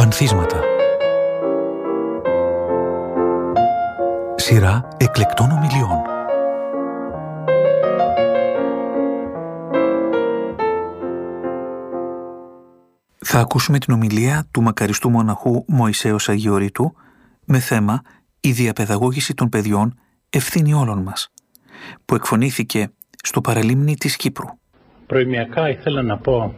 Ανθίσματα. Σειρά εκλεκτών ομιλιών. Θα ακούσουμε την ομιλία του μακαριστού μοναχού Μωυσέως Αγιορείτου με θέμα «Η διαπαιδαγώγηση των παιδιών, ευθύνη όλων μας», που εκφωνήθηκε στο παραλίμνη της Κύπρου. Προημιακά ήθελα να πω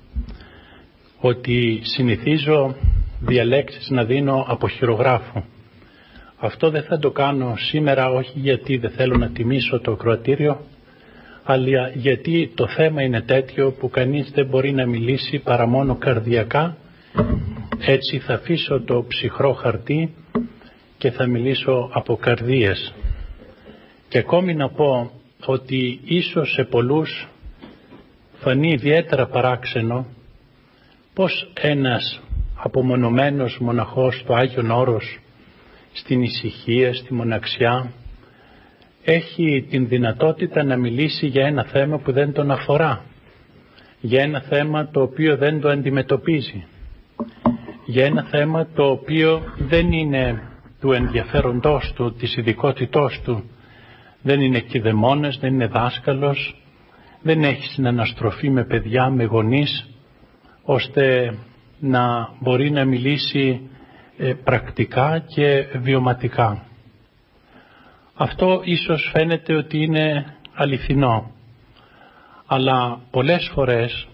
ότι συνηθίζω διαλέξεις να δίνω από χειρογράφου. Αυτό δεν θα το κάνω σήμερα, όχι γιατί δεν θέλω να τιμήσω το ακροατήριο, αλλά γιατί το θέμα είναι τέτοιο που κανείς δεν μπορεί να μιλήσει παρά μόνο καρδιακά. Έτσι θα αφήσω το ψυχρό χαρτί και θα μιλήσω από καρδίες. Και ακόμη να πω ότι ίσως σε πολλούς φανεί ιδιαίτερα παράξενο πως ένας απομονωμένος μοναχός στο Άγιον Όρος, στην ησυχία, στη μοναξιά, έχει την δυνατότητα να μιλήσει για ένα θέμα που δεν τον αφορά, για ένα θέμα το οποίο δεν το αντιμετωπίζει, για ένα θέμα το οποίο δεν είναι του ενδιαφέροντός του, της ειδικότητός του, δεν είναι κηδεμόνας, δεν είναι δάσκαλος, δεν έχει συναναστροφή με παιδιά, με γονείς, ώστε να μπορεί να μιλήσει πρακτικά και βιωματικά. Αυτό ίσως φαίνεται ότι είναι αληθινό, αλλά πολλές φορές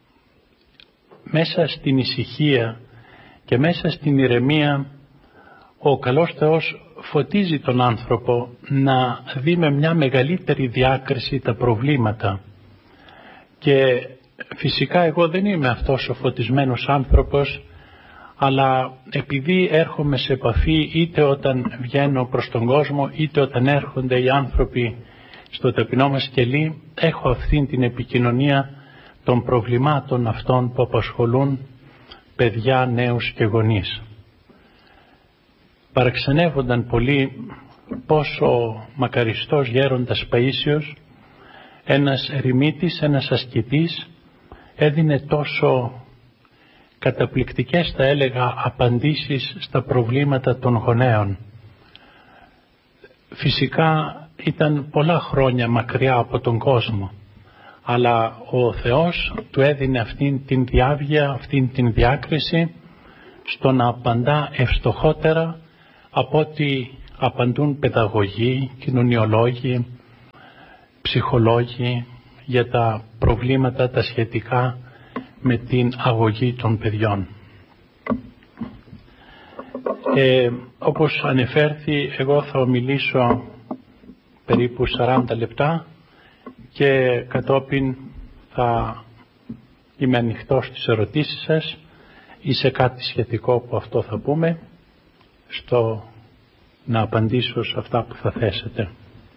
μέσα στην ησυχία και μέσα στην ηρεμία ο καλός Θεός φωτίζει τον άνθρωπο να δει με μια μεγαλύτερη διάκριση τα προβλήματα. Και φυσικά εγώ δεν είμαι αυτός ο φωτισμένος άνθρωπος, αλλά επειδή έρχομαι σε επαφή είτε όταν βγαίνω προς τον κόσμο, είτε όταν έρχονται οι άνθρωποι στο ταπεινό μας κελί, έχω αυτήν την επικοινωνία των προβλημάτων αυτών που απασχολούν παιδιά, νέους και γονείς. Παραξενεύονταν πολύ πως ο μακαριστός γέροντας Παΐσιος, ένας ερημίτης, ένας ασκητής, έδινε τόσο καταπληκτικές, θα έλεγα, απαντήσεις στα προβλήματα των γονέων. Φυσικά ήταν πολλά χρόνια μακριά από τον κόσμο, αλλά ο Θεός του έδινε αυτήν την διάβγεια, αυτήν την διάκριση στο να απαντά ευστοχότερα από ό,τι απαντούν παιδαγωγοί, κοινωνιολόγοι, ψυχολόγοι για τα προβλήματα τα σχετικά με την αγωγή των παιδιών. Όπως ανεφέρθη, εγώ θα ομιλήσω περίπου 40 λεπτά και κατόπιν θα είμαι ανοιχτός στις ερωτήσεις σας ή σε κάτι σχετικό που αυτό θα πούμε, στο να απαντήσω σε αυτά που θα θέσετε.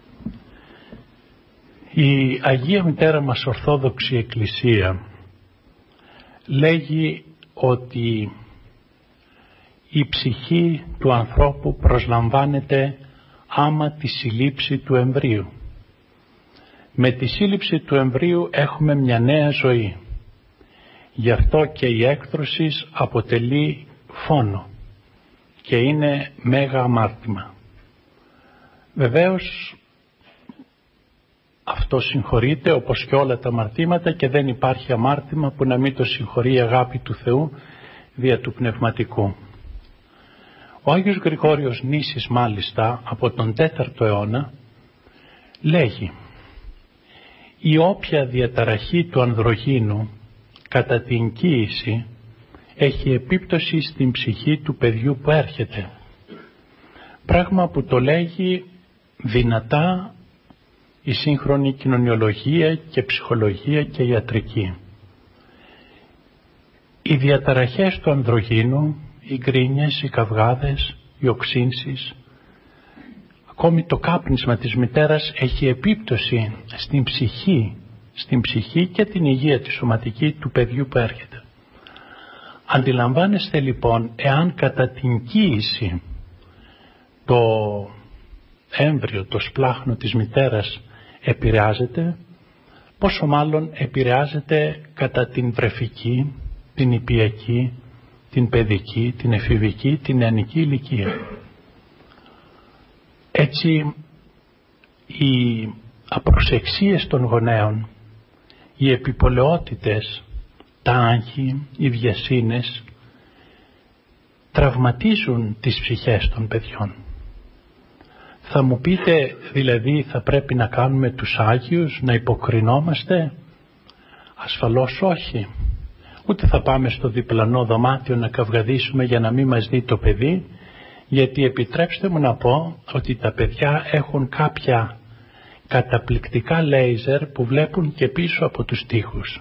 Η Αγία Μητέρα μας Ορθόδοξη Εκκλησία λέγει ότι η ψυχή του ανθρώπου προσλαμβάνεται άμα τη σύλληψη του εμβρίου. Με τη σύλληψη του εμβρίου έχουμε μια νέα ζωή. Γι' αυτό και η έκτρωση αποτελεί φόνο και είναι μέγα αμάρτημα. Βεβαίως αυτό συγχωρείται όπως και όλα τα αμαρτήματα και δεν υπάρχει αμάρτημα που να μην το συγχωρεί η αγάπη του Θεού δια του πνευματικού. Ο Άγιος Γρηγόριος Νήσης μάλιστα από τον 4ο αιώνα λέγει: η όποια διαταραχή του ανδρογίνου κατά την κύηση έχει επίπτωση στην ψυχή του παιδιού που έρχεται. Πράγμα που το λέγει δυνατά η σύγχρονη κοινωνιολογία και ψυχολογία και ιατρική. Οι διαταραχές του ανδρογίνου, οι γκρίνιες, οι καυγάδες, οι οξύνσεις, ακόμη το κάπνισμα της μητέρας έχει επίπτωση στην ψυχή και την υγεία τη σωματική του παιδιού που έρχεται. Αντιλαμβάνεστε λοιπόν, εάν κατά την κύηση το έμβριο, το σπλάχνο της μητέρας επηρεάζεται, πόσο μάλλον επηρεάζεται κατά την βρεφική, την ιππιακή, την παιδική, την εφηβική, την νεανική ηλικία. Έτσι, οι απροσεξίες των γονέων, οι επιπολαιότητες, τα άγχη, οι βιασύνες τραυματίζουν τις ψυχές των παιδιών. Θα μου πείτε, δηλαδή θα πρέπει να κάνουμε τους Άγιους, να υποκρινόμαστε? Ασφαλώς όχι. Ούτε θα πάμε στο διπλανό δωμάτιο να καυγαδίσουμε για να μην μας δει το παιδί, γιατί επιτρέψτε μου να πω ότι τα παιδιά έχουν κάποια καταπληκτικά λέιζερ που βλέπουν και πίσω από τους τοίχους.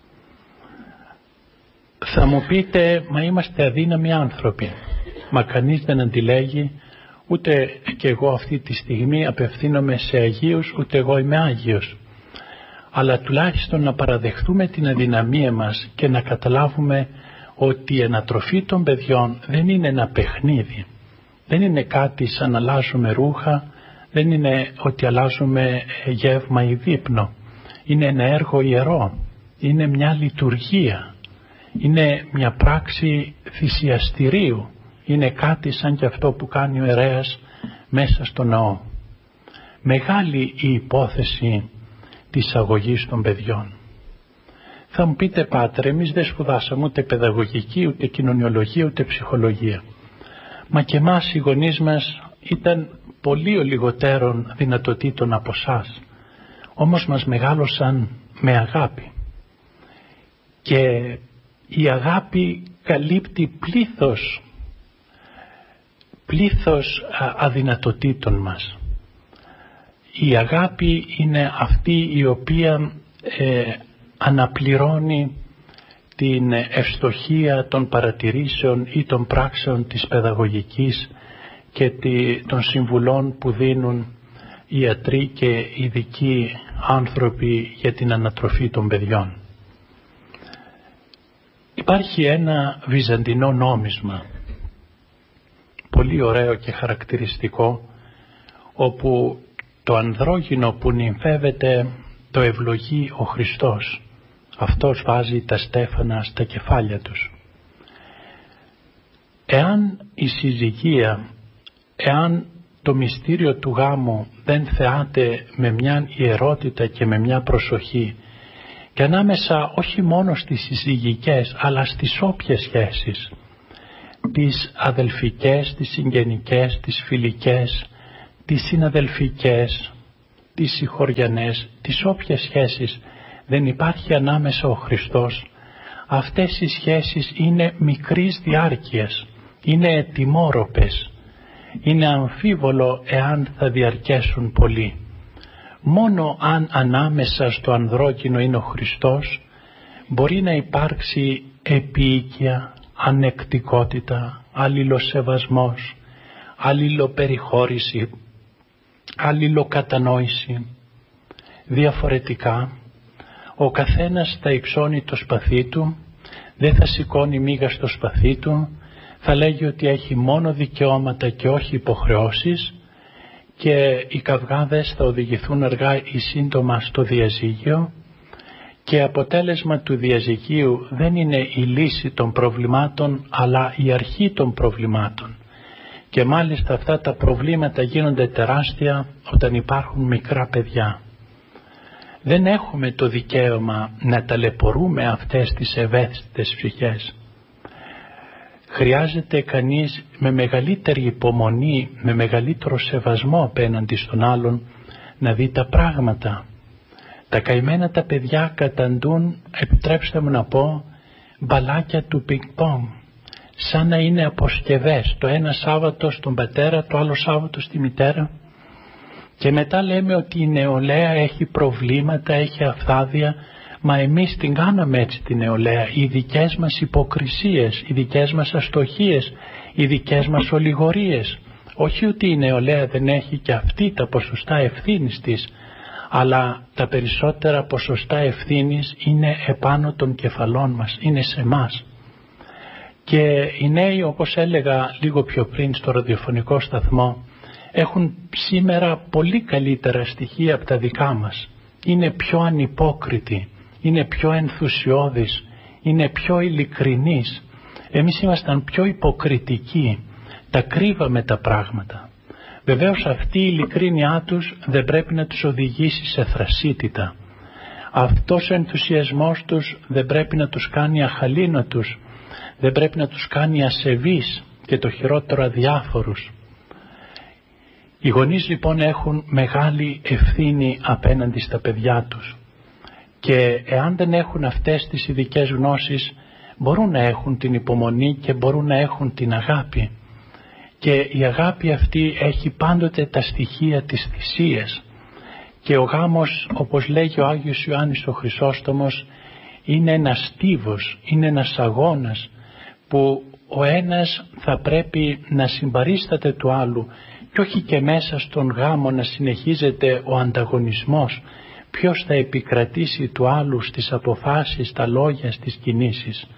Θα μου πείτε, μα είμαστε αδύναμοι άνθρωποι. Μα κανείς δεν αντιλέγει, ούτε και εγώ αυτή τη στιγμή απευθύνομαι σε Αγίους, ούτε εγώ είμαι Άγιος. Αλλά τουλάχιστον να παραδεχτούμε την αδυναμία μας και να καταλάβουμε ότι η ανατροφή των παιδιών δεν είναι ένα παιχνίδι. Δεν είναι κάτι σαν να αλλάζουμε ρούχα, δεν είναι ότι αλλάζουμε γεύμα ή δείπνο. Είναι ένα έργο ιερό, είναι μια λειτουργία, είναι μια πράξη θυσιαστηρίου, είναι κάτι σαν και αυτό που κάνει ο ιερέας μέσα στο ναό. Μεγάλη η υπόθεση της αγωγής των παιδιών. Θα μου πείτε, Πάτρε, εμείς δεν σπουδάσαμε ούτε παιδαγωγική, ούτε κοινωνιολογία, ούτε ψυχολογία. Μα και εμάς οι γονείς μας ήταν πολύ λιγότερων δυνατοτήτων από εσάς. Όμως μας μεγάλωσαν με αγάπη. Και η αγάπη καλύπτει πλήθος αδυνατοτήτων μας. Η αγάπη είναι αυτή η οποία αναπληρώνει την ευστοχία των παρατηρήσεων ή των πράξεων της παιδαγωγικής και των συμβουλών που δίνουν οι ιατροί και ειδικοί άνθρωποι για την ανατροφή των παιδιών. Υπάρχει ένα βυζαντινό νόμισμα, πολύ ωραίο και χαρακτηριστικό, όπου το ανδρόγυνο που νυμφεύεται το ευλογεί ο Χριστός. Αυτός βάζει τα στέφανα στα κεφάλια τους. Εάν η συζυγία, εάν το μυστήριο του γάμου δεν θεάται με μια ιερότητα και με μια προσοχή, και ανάμεσα όχι μόνο στις συζυγικές αλλά στις όποιες σχέσεις, τις αδελφικές, τις συγγενικές, τις φιλικές, τις συναδελφικές, τις συγχωριανές, τις όποιες σχέσεις δεν υπάρχει ανάμεσα ο Χριστός, αυτές οι σχέσεις είναι μικρής διάρκειας, είναι ετοιμόρροπες, είναι αμφίβολο εάν θα διαρκέσουν πολύ. Μόνο αν ανάμεσα στο ανδρόκηνο είναι ο Χριστός, μπορεί να υπάρξει επίοικια, ανεκτικότητα, αλληλοσεβασμός, αλληλοπεριχώρηση, αλληλοκατανόηση. Διαφορετικά, ο καθένας θα υψώνει το σπαθί του, δεν θα σηκώνει μίγα στο σπαθί του, θα λέγει ότι έχει μόνο δικαιώματα και όχι υποχρεώσεις, και οι καυγάδες θα οδηγηθούν αργά ή σύντομα στο διαζύγιο, και αποτέλεσμα του διαζυγίου δεν είναι η λύση των προβλημάτων αλλά η αρχή των προβλημάτων. Και μάλιστα αυτά τα προβλήματα γίνονται τεράστια όταν υπάρχουν μικρά παιδιά. Δεν έχουμε το δικαίωμα να ταλαιπωρούμε αυτές τις ευαίσθητες ψυχές. Χρειάζεται κανείς με μεγαλύτερη υπομονή, με μεγαλύτερο σεβασμό απέναντι στον άλλον να δει τα πράγματα. Τα καημένα τα παιδιά καταντούν, επιτρέψτε μου να πω, μπαλάκια του πινκ-πονγκ, σαν να είναι αποσκευές, το ένα Σάββατο στον πατέρα, το άλλο Σάββατο στη μητέρα, και μετά λέμε ότι η νεολαία έχει προβλήματα, έχει αφθάδεια. Μα εμείς την κάναμε έτσι τη νεολαία, οι δικές μας υποκρισίες, οι δικές μας αστοχίες, οι δικές μας ολιγορίες. Όχι ότι η νεολαία δεν έχει και αυτή τα ποσοστά ευθύνης της, αλλά τα περισσότερα ποσοστά ευθύνης είναι επάνω των κεφαλών μας, είναι σε εμάς. Και οι νέοι, όπως έλεγα λίγο πιο πριν στο ραδιοφωνικό σταθμό, έχουν σήμερα πολύ καλύτερα στοιχεία από τα δικά μας. Είναι πιο ανυπόκριτοι, είναι πιο ενθουσιώδεις, είναι πιο ειλικρινείς, Εμείς ήμασταν πιο υποκριτικοί, τα κρύβαμε τα πράγματα. Βεβαίως αυτή η ειλικρίνειά τους δεν πρέπει να τους οδηγήσει σε θρασίτητα. Αυτός ο ενθουσιασμός τους δεν πρέπει να τους κάνει αχαλήνοτους, δεν πρέπει να τους κάνει ασεβείς και το χειρότερο αδιάφορους. Οι γονείς λοιπόν έχουν μεγάλη ευθύνη απέναντι στα παιδιά τους και εάν δεν έχουν αυτές τις ειδικές γνώσεις μπορούν να έχουν την υπομονή και μπορούν να έχουν την αγάπη. Και η αγάπη αυτή έχει πάντοτε τα στοιχεία της θυσίας. Και ο γάμος, όπως λέγει ο Άγιος Ιωάννης ο Χρυσόστομος, είναι ένας στίβος, είναι ένας αγώνας που ο ένας θα πρέπει να συμπαρίσταται του άλλου και όχι και μέσα στον γάμο να συνεχίζεται ο ανταγωνισμός. Ποιος θα επικρατήσει του άλλου στις αποφάσεις, στα λόγια, στις κινήσεις.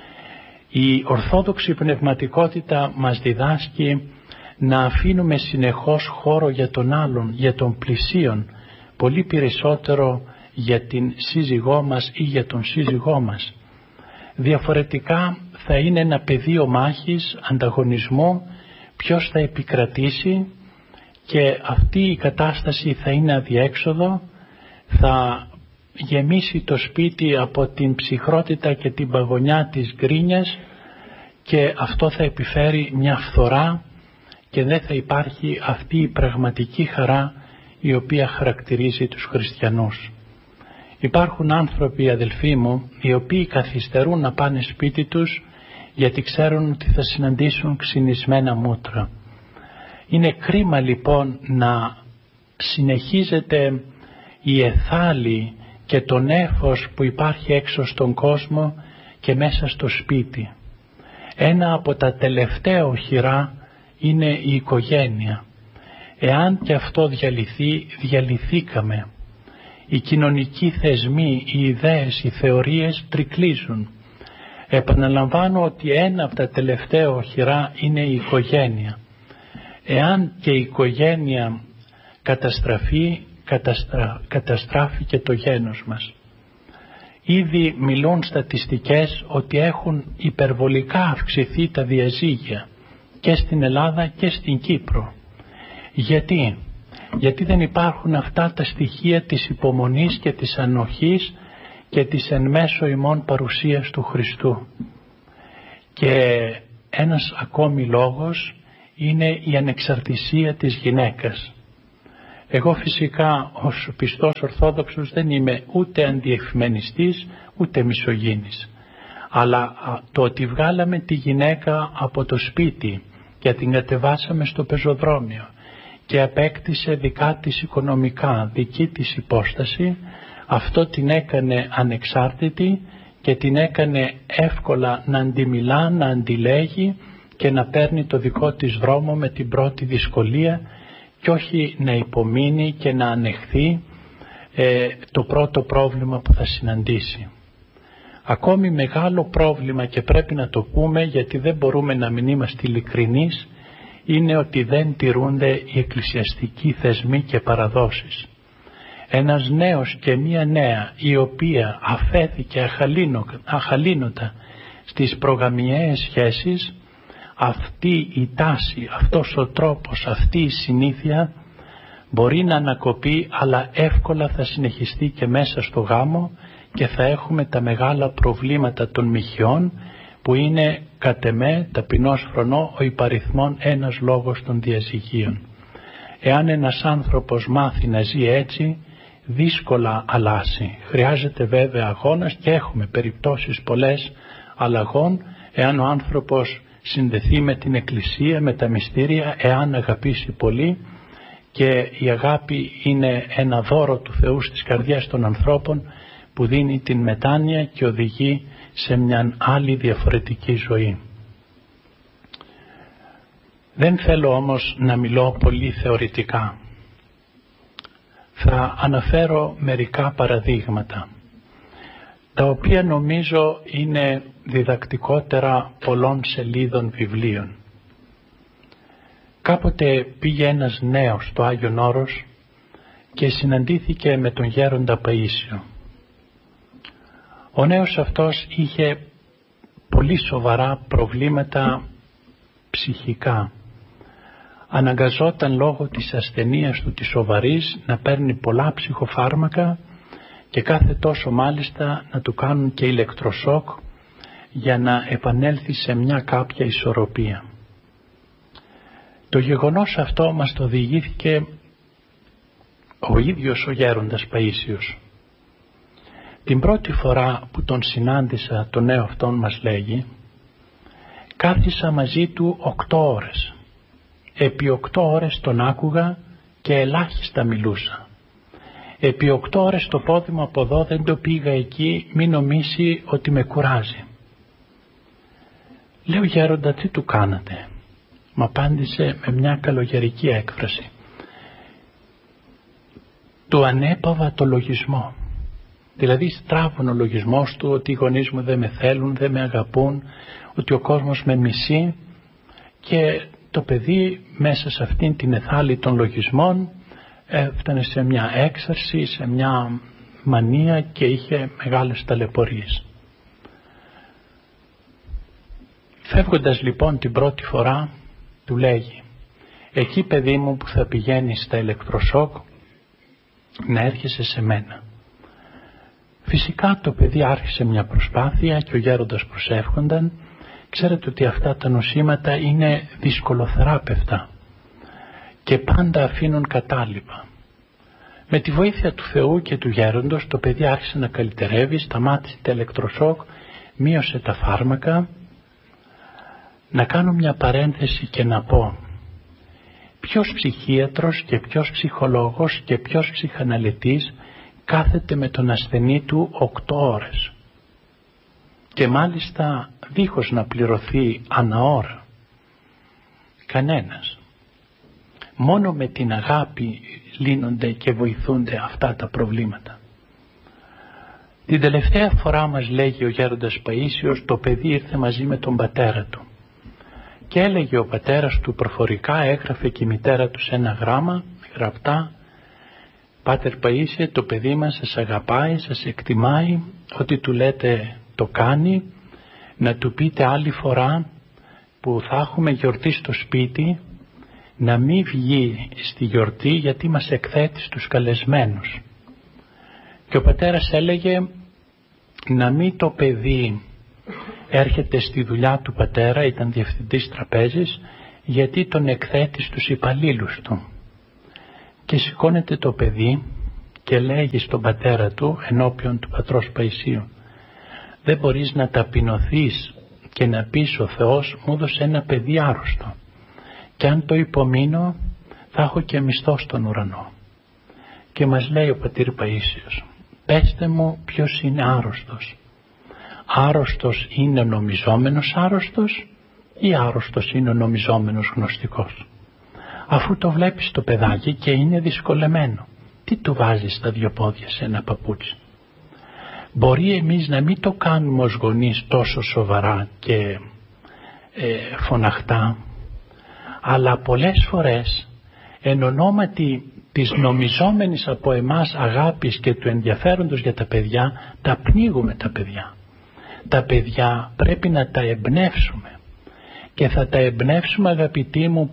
Η ορθόδοξη πνευματικότητα μας διδάσκει να αφήνουμε συνεχώς χώρο για τον άλλον, για τον πλησίον, πολύ περισσότερο για την σύζυγό μας ή για τον σύζυγό μας. Διαφορετικά θα είναι ένα πεδίο μάχης, ανταγωνισμού, ποιος θα επικρατήσει και αυτή η κατάσταση θα είναι αδιέξοδο, θα γεμίσει το σπίτι από την ψυχρότητα και την παγωνιά της γκρίνιας και αυτό θα επιφέρει μια φθορά και δεν θα υπάρχει αυτή η πραγματική χαρά η οποία χαρακτηρίζει τους χριστιανούς. Υπάρχουν άνθρωποι, αδελφοί μου, οι οποίοι καθυστερούν να πάνε σπίτι τους γιατί ξέρουν ότι θα συναντήσουν ξυνισμένα μούτρα. Είναι κρίμα λοιπόν να συνεχίζεται η εθάλη και το νέφος που υπάρχει έξω στον κόσμο και μέσα στο σπίτι. Ένα από τα τελευταία οχυρά είναι η οικογένεια. Εάν και αυτό διαλυθεί, διαλυθήκαμε. Οι κοινωνικοί θεσμοί, οι ιδέες, οι θεωρίες τρικλίζουν. Επαναλαμβάνω ότι ένα από τα τελευταία οχυρά είναι η οικογένεια. Εάν και η οικογένεια καταστραφεί, καταστράφει και το γένος μας. Ήδη μιλούν στατιστικές ότι έχουν υπερβολικά αυξηθεί τα διαζύγια και στην Ελλάδα και στην Κύπρο. Γιατί δεν υπάρχουν αυτά τα στοιχεία της υπομονής και της ανοχής και της εν μέσω ημών παρουσίας του Χριστού. Και ένας ακόμη λόγος είναι η ανεξαρτησία της γυναίκας. Εγώ φυσικά ως πιστός Ορθόδοξος δεν είμαι ούτε αντιεφημενιστής ούτε μισογίνης. Αλλά το ότι βγάλαμε τη γυναίκα από το σπίτι και την κατεβάσαμε στο πεζοδρόμιο και απέκτησε δικά της οικονομικά, δική της υπόσταση, αυτό την έκανε ανεξάρτητη και την έκανε εύκολα να αντιμιλά, να αντιλέγει και να παίρνει το δικό της δρόμο με την πρώτη δυσκολία και όχι να υπομείνει και να ανεχθεί το πρώτο πρόβλημα που θα συναντήσει. Ακόμη μεγάλο πρόβλημα, και πρέπει να το πούμε γιατί δεν μπορούμε να μην είμαστε ειλικρινείς, είναι ότι δεν τηρούνται οι εκκλησιαστικοί θεσμοί και παραδόσεις. Ένας νέος και μία νέα η οποία αφέθηκε αχαλήνωτα στις προγαμιαίες σχέσεις, αυτή η τάση, αυτός ο τρόπος, αυτή η συνήθεια μπορεί να ανακοπεί, αλλά εύκολα θα συνεχιστεί και μέσα στο γάμο και θα έχουμε τα μεγάλα προβλήματα των μοιχειών που είναι κατ' εμέ ταπεινώς φρονώ ο υπαριθμόν ένας λόγος των διαζυγίων. Εάν ένας άνθρωπος μάθει να ζει έτσι, δύσκολα αλλάσει. Χρειάζεται βέβαια αγώνας και έχουμε περιπτώσεις πολλές αλλαγών εάν ο άνθρωπος συνδεθεί με την Εκκλησία, με τα μυστήρια, εάν αγαπήσει πολύ, και η αγάπη είναι ένα δώρο του Θεού στις καρδιές των ανθρώπων που δίνει την μετάνοια και οδηγεί σε μια άλλη διαφορετική ζωή. Δεν θέλω όμως να μιλώ πολύ θεωρητικά. Θα αναφέρω μερικά παραδείγματα, τα οποία νομίζω είναι διδακτικότερα πολλών σελίδων βιβλίων. Κάποτε πήγε ένας νέος στο Άγιον Όρος και συναντήθηκε με τον γέροντα Παΐσιο. Ο νέος αυτός είχε πολύ σοβαρά προβλήματα ψυχικά. Αναγκαζόταν λόγω της ασθενείας του της σοβαρής να παίρνει πολλά ψυχοφάρμακα και κάθε τόσο μάλιστα να του κάνουν και ηλεκτροσόκ για να επανέλθει σε μια κάποια ισορροπία. Το γεγονός αυτό μας το διηγήθηκε ο ίδιος ο γέροντας Παΐσιος. Την πρώτη φορά που τον συνάντησα, τον νέο αυτόν μας λέγει, κάθισα μαζί του 8 ώρες. Επί 8 ώρες τον άκουγα και ελάχιστα μιλούσα. Επί 8 ώρες το πόδι μου από εδώ δεν το πήγα εκεί, μην νομίσει ότι με κουράζει. Λέω, γέροντα, τι του κάνατε? Μ' απάντησε με μια καλογερική έκφραση. Του ανέπαβα το λογισμό. Δηλαδή στράβουν ο λογισμός του ότι οι γονείς μου δεν με θέλουν, δεν με αγαπούν, ότι ο κόσμος με μισεί, και το παιδί μέσα σε αυτήν την εθάλη των λογισμών έφτανε σε μια έξαρση, σε μια μανία και είχε μεγάλες ταλαιπωρίες. Φεύγοντας λοιπόν την πρώτη φορά του λέγει, εκεί παιδί μου που θα πηγαίνεις στα ηλεκτροσόκ να έρχεσαι σε μένα. Φυσικά το παιδί άρχισε μια προσπάθεια και ο γέροντας προσεύχονταν. Ξέρετε ότι αυτά τα νοσήματα είναι δυσκολοθεράπευτα και πάντα αφήνουν κατάλοιπα. Με τη βοήθεια του Θεού και του γέροντος το παιδί άρχισε να καλυτερεύει, σταμάτησε τα ηλεκτροσόκ, μείωσε τα φάρμακα. Να κάνω μια παρένθεση και να πω, ποιος ψυχίατρος και ποιος ψυχολόγος και ποιος ψυχαναλυτής κάθεται με τον ασθενή του 8 ώρες και μάλιστα δίχως να πληρωθεί ανά ώρα? Κανένας. Μόνο με την αγάπη λύνονται και βοηθούνται αυτά τα προβλήματα. Την τελευταία φορά, μας λέγει ο γέροντας Παΐσιος, το παιδί ήρθε μαζί με τον πατέρα του και έλεγε ο πατέρας του προφορικά, έγραφε και η μητέρα του σε ένα γράμμα γραπτά, «Πάτερ Παΐσιε, το παιδί μας σας αγαπάει, σας εκτιμάει, ό,τι του λέτε το κάνει, να του πείτε άλλη φορά που θα έχουμε γιορτή στο σπίτι να μην βγει στη γιορτή γιατί μας εκθέτει στους καλεσμένους». Και ο πατέρας έλεγε να μην το παιδί έρχεται στη δουλειά του πατέρα, ήταν διευθυντής τραπέζης, γιατί τον εκθέτει στους υπαλλήλους του. Και σηκώνεται το παιδί και λέγει στον πατέρα του ενώπιον του πατρός Παϊσίου, δεν μπορείς να ταπεινωθείς και να πεις, ο Θεός μου έδωσε ένα παιδί άρρωστο και αν το υπομείνω θα έχω και μισθό στον ουρανό. Και μας λέει ο πατήρ Παΐσιος, πέστε μου ποιος είναι άρρωστος. Άρρωστος είναι ο νομιζόμενος άρρωστος ή άρρωστος είναι ο νομιζόμενος γνωστικός? Αφού το βλέπεις το παιδάκι και είναι δυσκολεμένο, τι του βάζεις στα 2 πόδια σε ένα παπούτσι? Μπορεί εμείς να μην το κάνουμε ως γονείς τόσο σοβαρά και φωναχτά, αλλά πολλές φορές εν ονόματι της νομιζόμενης από εμάς αγάπης και του ενδιαφέροντος για τα παιδιά, τα πνίγουμε τα παιδιά. Τα παιδιά πρέπει να τα εμπνεύσουμε και θα τα εμπνεύσουμε, αγαπητοί μου,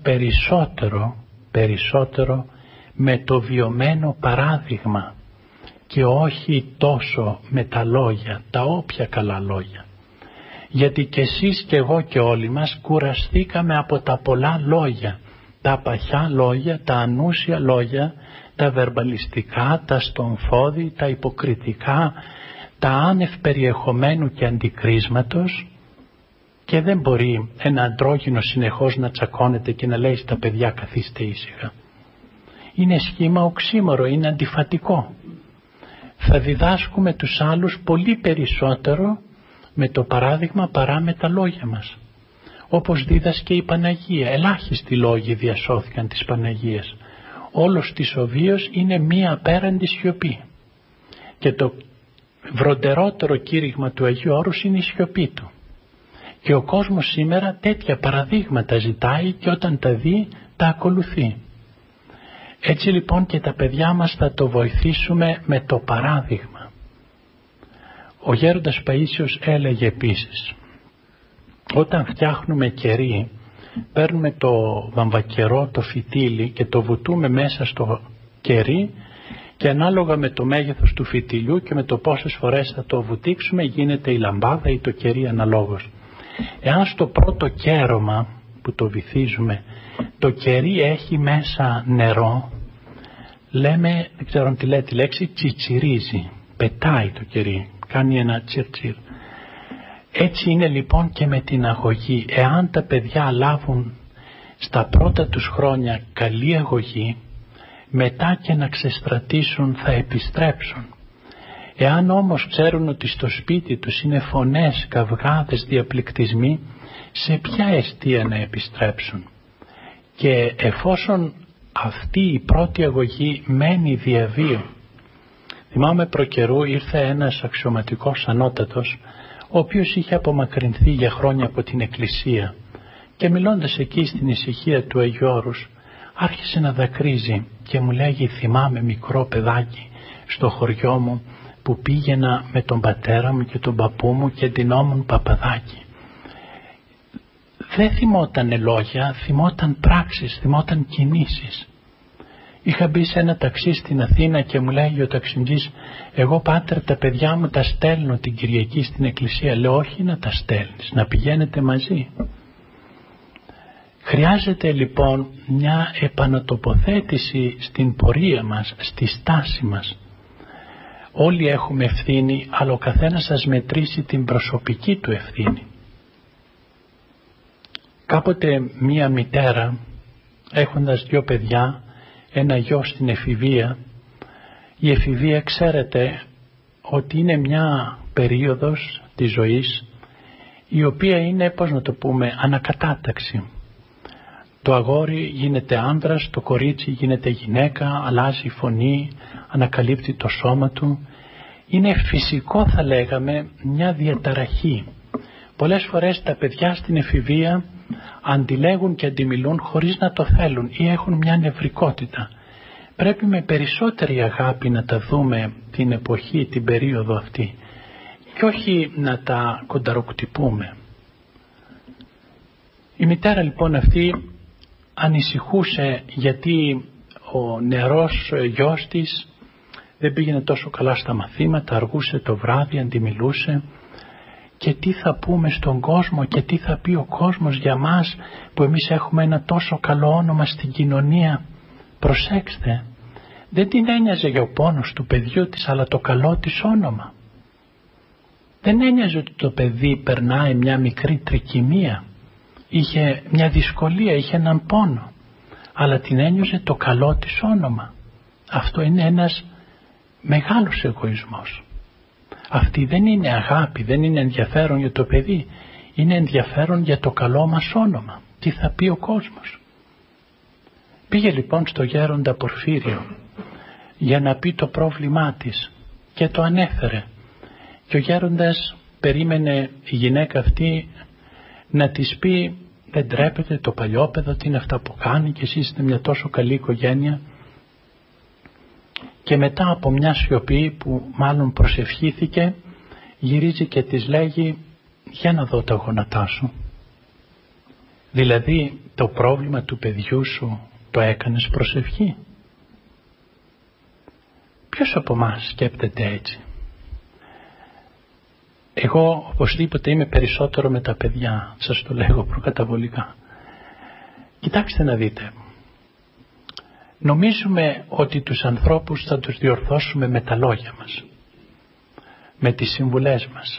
περισσότερο με το βιωμένο παράδειγμα και όχι τόσο με τα λόγια, τα όποια καλά λόγια. Γιατί και εσείς και εγώ και όλοι μας κουραστήκαμε από τα πολλά λόγια, τα παχιά λόγια, τα ανούσια λόγια, τα βερμπαλιστικά, τα στομφώδη, τα υποκριτικά, τα άνευ περιεχομένου και αντικρίσματος, και δεν μπορεί ένα αντρόγυνο συνεχώς να τσακώνεται και να λέει στα παιδιά καθίστε ήσυχα. Είναι σχήμα οξύμορο, είναι αντιφατικό. Θα διδάσκουμε τους άλλους πολύ περισσότερο με το παράδειγμα παρά με τα λόγια μας. Όπως δίδασκε η Παναγία, ελάχιστοι λόγοι διασώθηκαν της Παναγίας. Όλος της ο βίος είναι μία απέραντη σιωπή. Και το βροντερότερο κήρυγμα του Αγίου Όρους είναι η σιωπή του. Και ο κόσμος σήμερα τέτοια παραδείγματα ζητάει και όταν τα δει τα ακολουθεί. Έτσι λοιπόν και τα παιδιά μας θα το βοηθήσουμε με το παράδειγμα. Ο γέροντας Παΐσιος έλεγε επίσης, Όταν φτιάχνουμε κερί, παίρνουμε το βαμβακερό, το φυτίλι και το βουτούμε μέσα στο κερί και ανάλογα με το μέγεθος του φυτιλιού και με το πόσες φορές θα το βουτήξουμε γίνεται η λαμπάδα ή το κερί αναλόγως. Εάν στο πρώτο κέρωμα που το βυθίζουμε το κερί έχει μέσα νερό, λέμε, δεν ξέρω αν τη λέει τη λέξη, τσιτσιρίζει, πετάει το κερί, κάνει ένα τσιρτσιρ. Έτσι είναι λοιπόν και με την αγωγή. Εάν τα παιδιά λάβουν στα πρώτα τους χρόνια καλή αγωγή, μετά και να ξεστρατήσουν θα επιστρέψουν. Εάν όμως ξέρουν ότι στο σπίτι τους είναι φωνές, καυγάδες, διαπληκτισμοί, σε ποια εστία να επιστρέψουν? Και εφόσον αυτή η πρώτη αγωγή μένει διαβίου, θυμάμαι προκαιρού ήρθε ένας αξιωματικός ανώτατος, ο οποίος είχε απομακρυνθεί για χρόνια από την εκκλησία και μιλώντας εκεί στην ησυχία του Αγίου Όρους άρχισε να δακρύζει και μου λέγει, θυμάμαι μικρό παιδάκι στο χωριό μου που πήγαινα με τον πατέρα μου και τον παππού μου και ντυνόμουν παπαδάκι. Δεν θυμόταν λόγια, θυμόταν πράξεις, θυμόταν κινήσεις. Είχα μπει σε ένα ταξί στην Αθήνα και μου λέγει ο ταξιτζής, εγώ πάτερ τα παιδιά μου τα στέλνω την Κυριακή στην εκκλησία. Λέω, όχι να τα στέλνεις, να πηγαίνετε μαζί. Χρειάζεται λοιπόν μια επανατοποθέτηση στην πορεία μας, στη στάση μας. Όλοι έχουμε ευθύνη, αλλά ο καθένας σας μετρήσει την προσωπική του ευθύνη. Κάποτε μία μητέρα, έχοντας 2 παιδιά, ένα γιο στην εφηβεία, η εφηβεία ξέρετε ότι είναι μια περίοδος της ζωής η οποία είναι, πώς να το πούμε, ανακατάταξη. Το αγόρι γίνεται άνδρας, το κορίτσι γίνεται γυναίκα, αλλάζει η φωνή, ανακαλύπτει το σώμα του. Είναι φυσικό, θα λέγαμε, μια διαταραχή. Πολλές φορές τα παιδιά στην εφηβεία αντιλέγουν και αντιμιλούν χωρίς να το θέλουν ή έχουν μια νευρικότητα. Πρέπει με περισσότερη αγάπη να τα δούμε την εποχή, την περίοδο αυτή και όχι να τα κονταροκτυπούμε. Η μητέρα λοιπόν αυτή ανησυχούσε γιατί ο νεαρός γιος της δεν πήγαινε τόσο καλά στα μαθήματα, αργούσε το βράδυ, αντιμιλούσε. Και τι θα πούμε στον κόσμο και τι θα πει ο κόσμος για μας που εμείς έχουμε ένα τόσο καλό όνομα στην κοινωνία. Προσέξτε, δεν την ένοιαζε για ο πόνος του παιδιού της, αλλά το καλό της όνομα. Δεν ένοιαζε ότι το παιδί περνάει μια μικρή τρικυμία, είχε μια δυσκολία, είχε έναν πόνο, αλλά την ένοιαζε το καλό της όνομα. Αυτό είναι ένας μεγάλος εγωισμός. Αυτή δεν είναι αγάπη, δεν είναι ενδιαφέρον για το παιδί, είναι ενδιαφέρον για το καλό μας όνομα. Τι θα πει ο κόσμος? Πήγε λοιπόν στο γέροντα Πορφύριο για να πει το πρόβλημά της και το ανέφερε. Και ο γέροντας περίμενε η γυναίκα αυτή να της πει, δεν τρέπεται το παλιόπαιδο, τι είναι αυτά που κάνει και εσείς είστε μια τόσο καλή οικογένεια. Και μετά από μια σιωπή που μάλλον προσευχήθηκε, γυρίζει και της λέγει, για να δω τα γόνατά σου. Δηλαδή το πρόβλημα του παιδιού σου το έκανες προσευχή? Ποιος από εμάς σκέπτεται έτσι? Εγώ οπωσδήποτε είμαι περισσότερο με τα παιδιά, σας το λέγω προκαταβολικά. Κοιτάξτε να δείτε. Νομίζουμε ότι τους ανθρώπους θα τους διορθώσουμε με τα λόγια μας, με τις συμβουλές μας.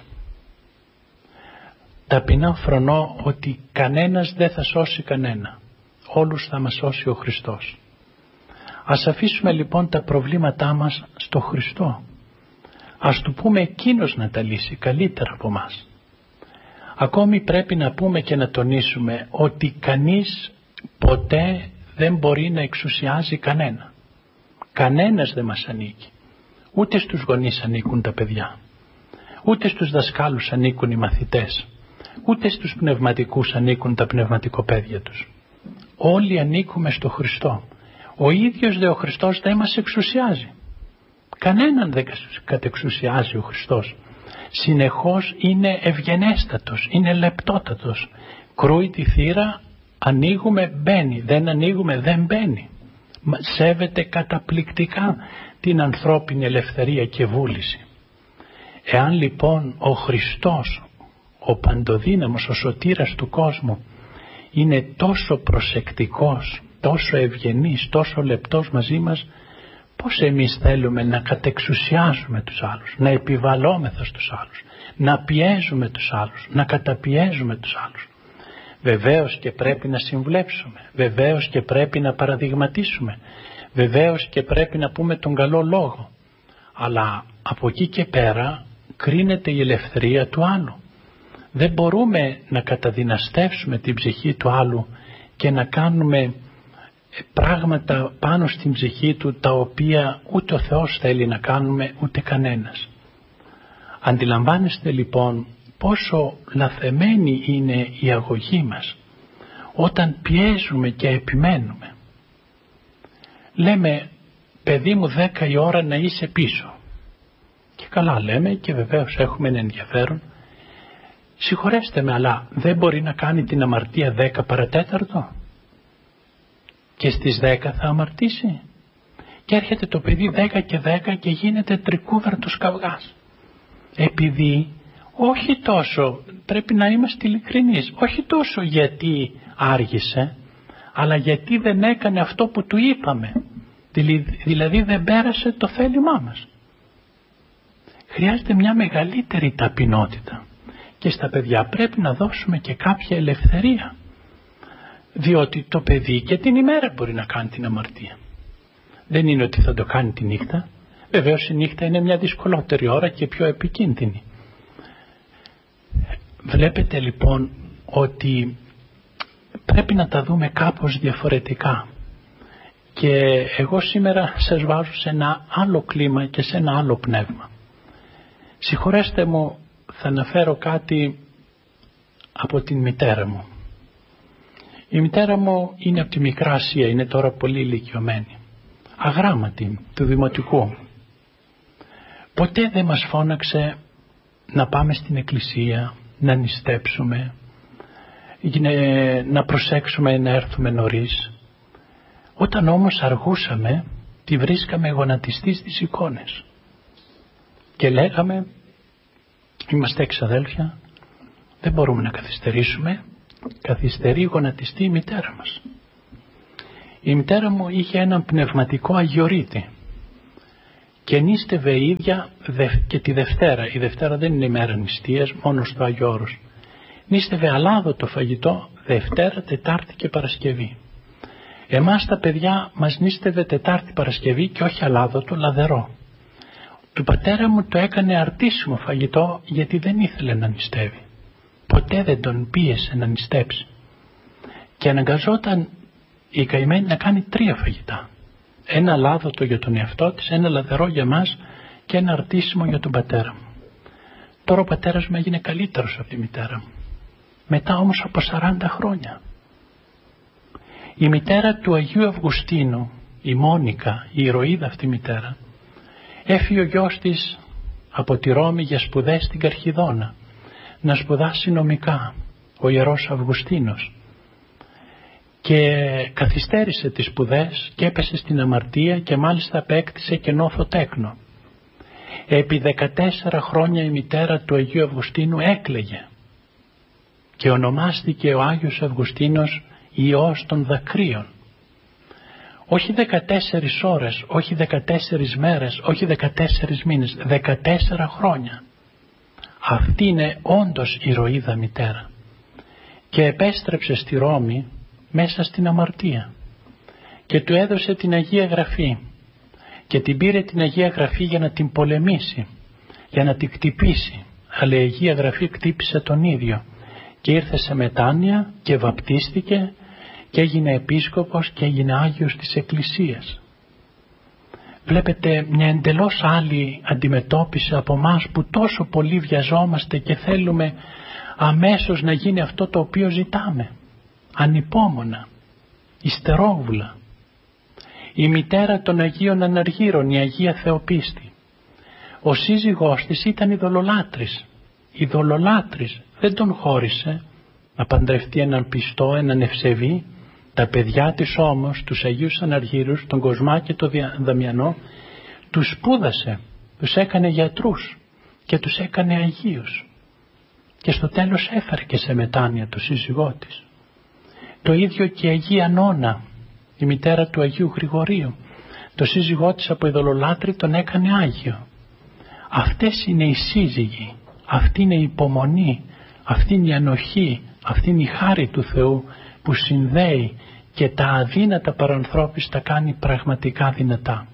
Ταπεινά φρονώ ότι κανένας δεν θα σώσει κανένα. Όλους θα μας σώσει ο Χριστός. Ας αφήσουμε λοιπόν τα προβλήματά μας στο Χριστό. Ας του πούμε εκείνος να τα λύσει καλύτερα από μας. Ακόμη πρέπει να πούμε και να τονίσουμε ότι κανείς ποτέ δεν μπορεί να εξουσιάζει κανένα. Κανένας δεν μας ανήκει. Ούτε στους γονείς ανήκουν τα παιδιά. Ούτε στους δασκάλους ανήκουν οι μαθητές. Ούτε στους πνευματικούς ανήκουν τα πνευματικοπαίδια τους. Όλοι ανήκουμε στο Χριστό. Ο ίδιος δε ο Χριστός δεν μας εξουσιάζει. Κανέναν δεν κατεξουσιάζει ο Χριστός. Συνεχώς είναι ευγενέστατος, είναι λεπτότατος. Κρούει τη θύρα, ανοίγουμε, μπαίνει, δεν ανοίγουμε, δεν μπαίνει. Σέβεται καταπληκτικά την ανθρώπινη ελευθερία και βούληση. Εάν λοιπόν ο Χριστός, ο παντοδύναμος, ο σωτήρας του κόσμου, είναι τόσο προσεκτικός, τόσο ευγενής, τόσο λεπτός μαζί μας, πώς εμείς θέλουμε να κατεξουσιάζουμε τους άλλους, να επιβαλόμεθα στους άλλους, να πιέζουμε τους άλλους, να καταπιέζουμε τους άλλους. Βεβαίως και πρέπει να συμβουλεύσουμε, βεβαίως και πρέπει να παραδειγματίσουμε, βεβαίως και πρέπει να πούμε τον καλό λόγο. Αλλά από εκεί και πέρα κρίνεται η ελευθερία του άλλου. Δεν μπορούμε να καταδυναστεύσουμε την ψυχή του άλλου και να κάνουμε πράγματα πάνω στην ψυχή του τα οποία ούτε ο Θεός θέλει να κάνουμε, ούτε κανένας. Αντιλαμβάνεστε λοιπόν πόσο λαθεμένη είναι η αγωγή μας όταν πιέζουμε και επιμένουμε. Λέμε, παιδί μου 10 η ώρα να είσαι πίσω. Και καλά λέμε και βεβαίως έχουμε ένα ενδιαφέρον. Συγχωρέστε με, αλλά δεν μπορεί να κάνει την αμαρτία 10 παρατέταρτο και στις 10 θα αμαρτήσει. Και έρχεται το παιδί 10 και 10 και γίνεται τρικούβερτος καυγάς. Επειδή όχι τόσο, πρέπει να είμαστε ειλικρινείς, όχι τόσο γιατί άργησε, αλλά γιατί δεν έκανε αυτό που του είπαμε. Δηλαδή δεν πέρασε το θέλημά μας. Χρειάζεται μια μεγαλύτερη ταπεινότητα. Και στα παιδιά πρέπει να δώσουμε και κάποια ελευθερία. Διότι το παιδί και την ημέρα μπορεί να κάνει την αμαρτία. Δεν είναι ότι θα το κάνει τη νύχτα. Βεβαίως η νύχτα είναι μια δυσκολότερη ώρα και πιο επικίνδυνη. Βλέπετε λοιπόν ότι πρέπει να τα δούμε κάπως διαφορετικά. Και εγώ σήμερα σας βάζω σε ένα άλλο κλίμα και σε ένα άλλο πνεύμα. Συγχωρέστε μου, θα αναφέρω κάτι από την μητέρα μου. Η μητέρα μου είναι από τη Μικρά Ασία, είναι τώρα πολύ ηλικιωμένη. Αγράμματη, του δημοτικού. Ποτέ δεν μας φώναξε να πάμε στην εκκλησία, να νηστέψουμε, να προσέξουμε να έρθουμε νωρίς. Όταν όμως αργούσαμε, τη βρίσκαμε γονατιστή στις εικόνες. Και λέγαμε, είμαστε εξαδέλφια, δεν μπορούμε να καθυστερήσουμε, καθυστερεί γονατιστή η μητέρα μας. Η μητέρα μου είχε έναν πνευματικό αγιορείτη και νήστευε η ίδια και τη Δευτέρα. Η Δευτέρα δεν είναι ημέρα νηστείας, μόνο στο Άγιο Όρος. Νήστευε αλάδοτο φαγητό Δευτέρα, Τετάρτη και Παρασκευή. Εμάς τα παιδιά μας νήστευε Τετάρτη Παρασκευή και όχι αλάδοτο, λαδερό. Του πατέρα μου το έκανε αρτήσιμο φαγητό γιατί δεν ήθελε να νηστεύει. Ποτέ δεν τον πίεσε να νηστέψει. Και αναγκαζόταν η καημένη να κάνει 3 φαγητά. Ένα λάδωτο για τον εαυτό της, ένα λαδερό για μας και ένα αρτήσιμο για τον πατέρα μου. Τώρα ο πατέρας μου έγινε καλύτερος από τη μητέρα μου. Μετά όμως από 40 χρόνια. Η μητέρα του Αγίου Αυγουστίνου, η Μόνικα, η ηρωίδα αυτή μητέρα, έφυγε ο γιος της από τη Ρώμη για σπουδές στην Καρχιδόνα, να σπουδάσει νομικά, ο Ιερός Αυγουστίνος. Και καθυστέρησε τις σπουδές και έπεσε στην αμαρτία και μάλιστα απέκτησε και νόθο τέκνο. Επί 14 χρόνια η μητέρα του Αγίου Αυγουστίνου έκλαιγε και ονομάστηκε ο Άγιος Αυγουστίνος Υιός των δακρύων. Όχι 14 ώρες, όχι 14 μέρες, όχι 14 μήνες, 14 χρόνια. Αυτή είναι όντως ηρωίδα μητέρα. Και επέστρεψε στη Ρώμη μέσα στην αμαρτία και του έδωσε την Αγία Γραφή και την πήρε την Αγία Γραφή για να την πολεμήσει, για να την χτυπήσει, αλλά η Αγία Γραφή χτύπησε τον ίδιο και ήρθε σε μετάνοια και βαπτίστηκε και έγινε επίσκοπος και έγινε Άγιος της Εκκλησίας. Βλέπετε μια εντελώς άλλη αντιμετώπιση από μας που τόσο πολύ βιαζόμαστε και θέλουμε αμέσως να γίνει αυτό το οποίο ζητάμε. Ανυπόμονα, υστερόβουλα. Η μητέρα των Αγίων Αναργύρων, η Αγία Θεοπίστη. Ο σύζυγός της ήταν ειδωλολάτρης. Ειδωλολάτρης. Δεν τον χώρισε να παντρευτεί έναν πιστό, έναν ευσεβή. Τα παιδιά της όμως, τους Αγίους Αναργύρους, τον Κοσμά και τον Δαμιανό, τους σπούδασε, τους έκανε γιατρούς και τους έκανε Αγίους. Και στο τέλος έφερε και σε μετάνοια το σύζυγό της. Το ίδιο και η Αγία Νόνα, η μητέρα του Αγίου Γρηγορίου. Το σύζυγό της από ειδωλολάτρη τον έκανε Άγιο. Αυτές είναι οι σύζυγοι, αυτή είναι η υπομονή, αυτή είναι η ανοχή, αυτή είναι η χάρη του Θεού που συνδέει και τα αδύνατα παρανθρώπης τα κάνει πραγματικά δυνατά.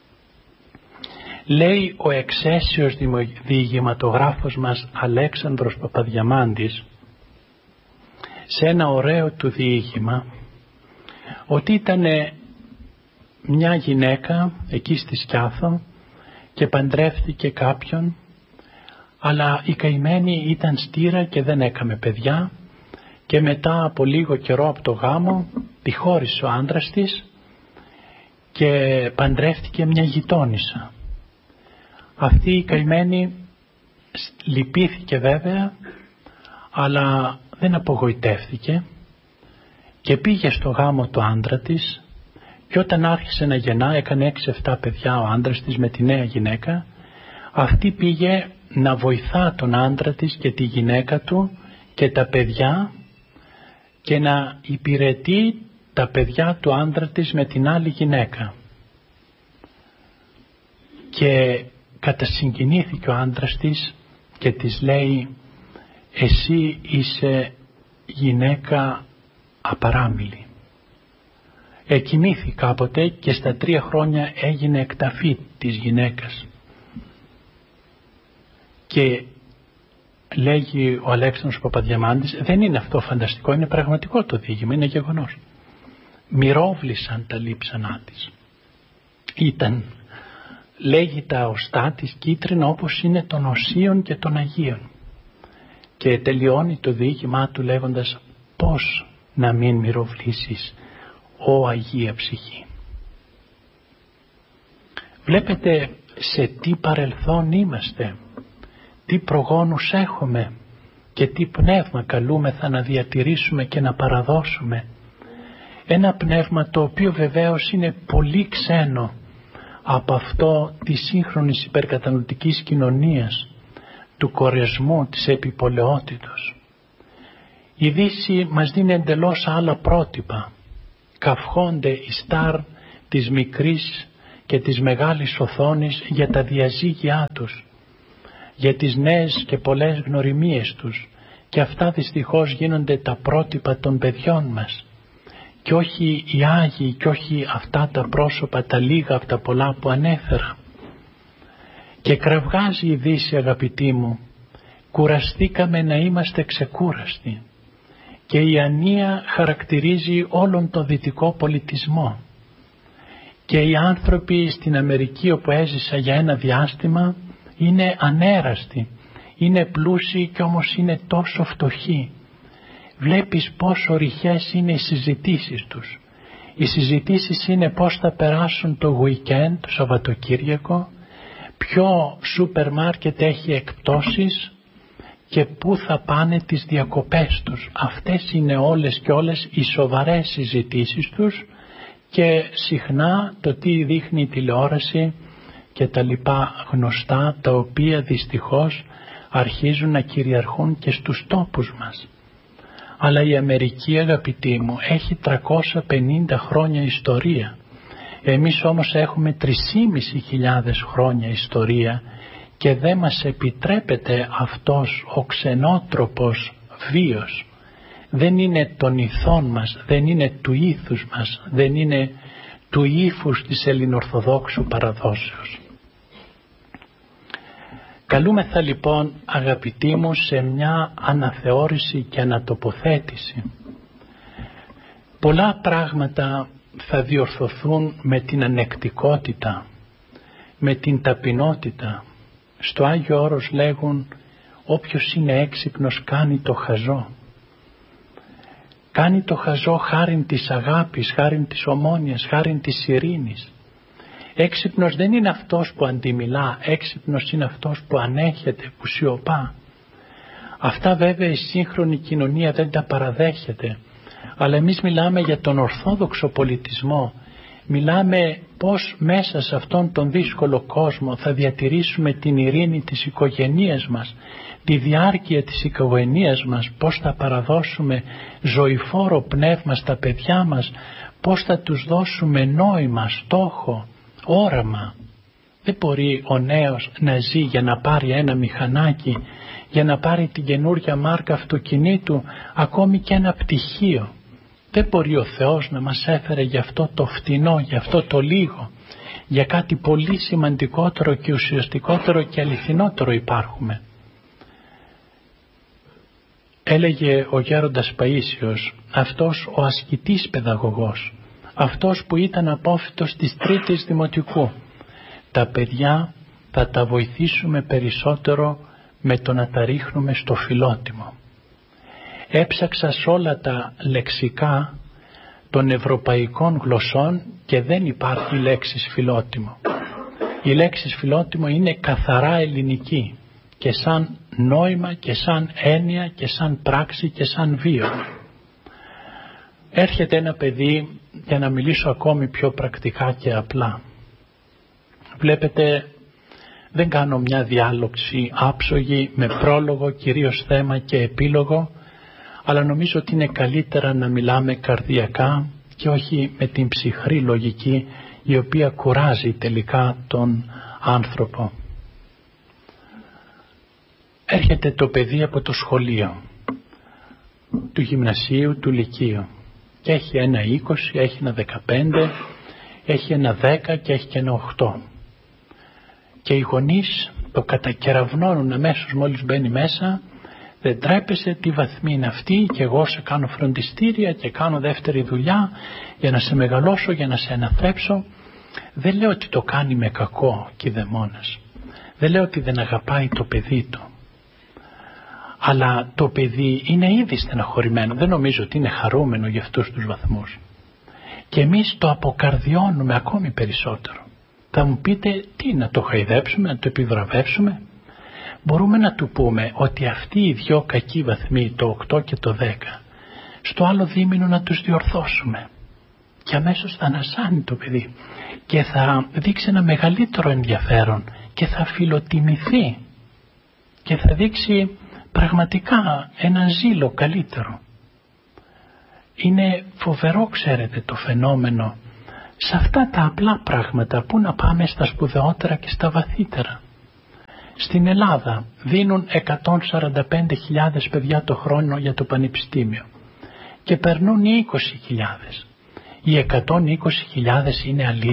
Λέει ο εξαίσιος διηγηματογράφος μας Αλέξανδρος Παπαδιαμάντης σε ένα ωραίο του διήγημα ότι ήταν μια γυναίκα εκεί στη Σκιάθο και παντρεύτηκε κάποιον, αλλά η καημένη ήταν στήρα και δεν έκαμε παιδιά και μετά από λίγο καιρό από το γάμο τη χώρισε ο άντρας της και παντρεύτηκε μια γειτόνισσα. Αυτή η καημένη λυπήθηκε βέβαια, αλλά δεν απογοητεύτηκε και πήγε στο γάμο του άντρα της και όταν άρχισε να γεννά, έκανε 6-7 παιδιά ο άντρας της με τη νέα γυναίκα, αυτή πήγε να βοηθά τον άντρα της και τη γυναίκα του και τα παιδιά και να υπηρετεί τα παιδιά του άντρα της με την άλλη γυναίκα. Και κατασυγκινήθηκε ο άντρας της και της λέει, εσύ είσαι γυναίκα απαράμιλη. Εκοιμήθη κάποτε και στα 3 χρόνια έγινε εκταφή της γυναίκας. Και λέγει ο Αλέξανδρος Παπαδιαμάντης, δεν είναι αυτό φανταστικό, είναι πραγματικό το διήγημα, είναι γεγονός. Μυρόβλησαν τα λείψανά της. Ήταν, λέγει, τα οστά της κίτρινα όπως είναι των οσίων και των Αγίων. Και τελειώνει το διήγημά του λέγοντας, πώς να μην μυροβλήσεις, ω Αγία Ψυχή. Βλέπετε σε τι παρελθόν είμαστε, τι προγόνους έχουμε και τι πνεύμα καλούμεθα να διατηρήσουμε και να παραδώσουμε. Ένα πνεύμα το οποίο βεβαίως είναι πολύ ξένο από αυτό της σύγχρονης υπερκαταναλωτικής κοινωνίας, του κορεσμού, της επιπολαιότητος. Η Δύση μας δίνει εντελώς άλλα πρότυπα. Καυχόνται οι στάρ της μικρής και της μεγάλης οθόνης για τα διαζύγια τους, για τις νέες και πολλές γνωριμίες τους, και αυτά δυστυχώς γίνονται τα πρότυπα των παιδιών μας και όχι οι Άγιοι και όχι αυτά τα πρόσωπα, τα λίγα από τα πολλά που ανέφερα. Και κραυγάζει η Δύση, αγαπητοί μου, κουραστήκαμε να είμαστε ξεκούραστοι, και η ανία χαρακτηρίζει όλον τον δυτικό πολιτισμό. Και οι άνθρωποι στην Αμερική όπου έζησα για ένα διάστημα είναι ανέραστοι, είναι πλούσιοι και όμως είναι τόσο φτωχοί. Βλέπεις πόσο ρηχές είναι οι συζητήσεις τους. Οι συζητήσεις είναι πώς θα περάσουν το weekend, το Σαββατοκύριακο, ποιο σούπερ μάρκετ έχει εκπτώσεις και πού θα πάνε τις διακοπές τους. Αυτές είναι όλες και όλες οι σοβαρές συζητήσεις τους, και συχνά το τι δείχνει η τηλεόραση και τα λοιπά γνωστά, τα οποία δυστυχώς αρχίζουν να κυριαρχούν και στους τόπους μας. Αλλά η Αμερική, αγαπητοί μου, έχει 350 χρόνια ιστορία. Εμείς όμως έχουμε 3.500 χρόνια ιστορία και δεν μας επιτρέπεται αυτός ο ξενότροπος βίος. Δεν είναι των ηθών μας, δεν είναι του ήθους μας, δεν είναι του ύφους της ελληνορθοδόξου παραδόσεως. Καλούμεθα λοιπόν, αγαπητοί μου, σε μια αναθεώρηση και ανατοποθέτηση. Πολλά πράγματα θα διορθωθούν με την ανεκτικότητα, με την ταπεινότητα. Στο Άγιο Όρος λέγουν, όποιος είναι έξυπνος κάνει το χαζό. Κάνει το χαζό χάριν της αγάπης, χάριν της ομόνοιας, χάριν της ειρήνης. Έξυπνος δεν είναι αυτός που αντιμιλά, έξυπνος είναι αυτός που ανέχεται, που σιωπά. Αυτά βέβαια η σύγχρονη κοινωνία δεν τα παραδέχεται, αλλά εμείς μιλάμε για τον ορθόδοξο πολιτισμό. Μιλάμε πώς μέσα σε αυτόν τον δύσκολο κόσμο θα διατηρήσουμε την ειρήνη της οικογένειας μας, τη διάρκεια της οικογένειας μας, πώς θα παραδώσουμε ζωηφόρο πνεύμα στα παιδιά μας, πώς θα τους δώσουμε νόημα, στόχο, όραμα. Δεν μπορεί ο νέος να ζει για να πάρει ένα μηχανάκι, για να πάρει την καινούρια μάρκα αυτοκινήτου, ακόμη και ένα πτυχίο. Δεν μπορεί ο Θεός να μας έφερε για αυτό το φτηνό, για αυτό το λίγο. Για κάτι πολύ σημαντικότερο και ουσιαστικότερο και αληθινότερο υπάρχουμε. Έλεγε ο γέροντας Παΐσιος, αυτός ο ασκητής παιδαγωγός, αυτός που ήταν απόφοιτος της τρίτης δημοτικού. Τα παιδιά θα τα βοηθήσουμε περισσότερο με το να τα ρίχνουμε στο φιλότιμο. Έψαξα σε όλα τα λεξικά των ευρωπαϊκών γλωσσών και δεν υπάρχει λέξης φιλότιμο. Η λέξη φιλότιμο είναι καθαρά ελληνική και σαν νόημα και σαν έννοια και σαν πράξη και σαν βίο. Έρχεται ένα παιδί, για να μιλήσω ακόμη πιο πρακτικά και απλά. Βλέπετε, δεν κάνω μια διάλοξη άψογη με πρόλογο, κυρίως θέμα και επίλογο, αλλά νομίζω ότι είναι καλύτερα να μιλάμε καρδιακά και όχι με την ψυχρή λογική η οποία κουράζει τελικά τον άνθρωπο. Έρχεται το παιδί από το σχολείο, του γυμνασίου, του λυκείου και έχει ένα 20, έχει ένα 15, έχει ένα 10 και έχει και ένα 8. Και οι γονείς το κατακεραυνώνουν αμέσως μόλις μπαίνει μέσα. Δεν τρέπεσαι, τι βαθμή είναι αυτή, και εγώ σε κάνω φροντιστήρια και κάνω δεύτερη δουλειά για να σε μεγαλώσω, για να σε αναθρέψω. Δεν λέω ότι το κάνει με κακό και δαιμόνας. Δεν λέω ότι δεν αγαπάει το παιδί του. Αλλά το παιδί είναι ήδη στεναχωρημένο. Δεν νομίζω ότι είναι χαρούμενο για αυτούς τους βαθμούς. Και εμείς το αποκαρδιώνουμε ακόμη περισσότερο. Θα μου πείτε, τι, να το χαϊδέψουμε, να το επιβραβεύσουμε? Μπορούμε να του πούμε ότι αυτοί οι δυο κακοί βαθμοί, το 8 και το 10, στο άλλο δίμηνο να τους διορθώσουμε. Και αμέσως θα ανασάνει το παιδί και θα δείξει ένα μεγαλύτερο ενδιαφέρον και θα φιλοτιμηθεί και θα δείξει πραγματικά ένα ζήλο καλύτερο. Είναι φοβερό, ξέρετε, το φαινόμενο σε αυτά τα απλά πράγματα, που να πάμε στα σπουδαιότερα και στα βαθύτερα. Στην Ελλάδα δίνουν 145.000 παιδιά το χρόνο για το πανεπιστήμιο και περνούν οι 20.000. Οι 120.000 είναι αλήθεια?